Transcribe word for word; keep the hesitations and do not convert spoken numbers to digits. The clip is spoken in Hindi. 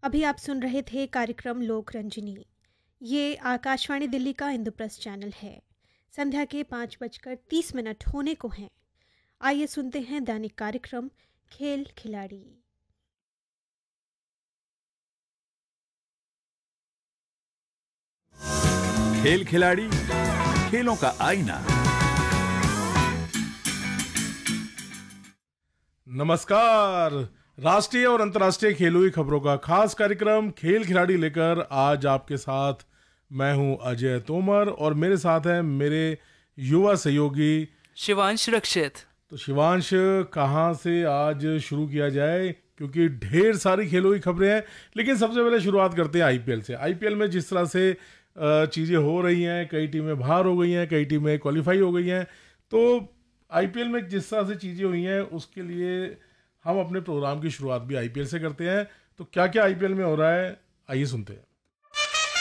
अभी आप सुन रहे थे कार्यक्रम लोक रंजनी। ये आकाशवाणी दिल्ली का इंद्रप्रस्थ चैनल है। संध्या के पाँच बजकर तीस मिनट होने को हैं। आइए सुनते हैं दैनिक कार्यक्रम खेल खिलाड़ी। खेल खिलाड़ी, खेलों का आईना। नमस्कार। राष्ट्रीय और अंतर्राष्ट्रीय खेलों की खबरों का खास कार्यक्रम खेल खिलाड़ी लेकर आज आपके साथ मैं हूं अजय तोमर और मेरे साथ हैं मेरे युवा सहयोगी शिवांश रक्षित। तो शिवांश, कहां से आज शुरू किया जाए, क्योंकि ढेर सारी खेलों की खबरें हैं। लेकिन सबसे पहले शुरुआत करते हैं आईपीएल से। आईपीएल में जिस तरह से चीज़ें हो रही हैं, कई टीमें बाहर हो गई हैं, कई टीमें क्वालिफाई हो गई हैं, तो आईपीएल में जिस तरह से चीज़ें हुई हैं उसके लिए हम अपने प्रोग्राम की शुरुआत भी आईपीएल से करते हैं। तो क्या क्या आईपीएल में हो रहा है, आइए सुनते हैं।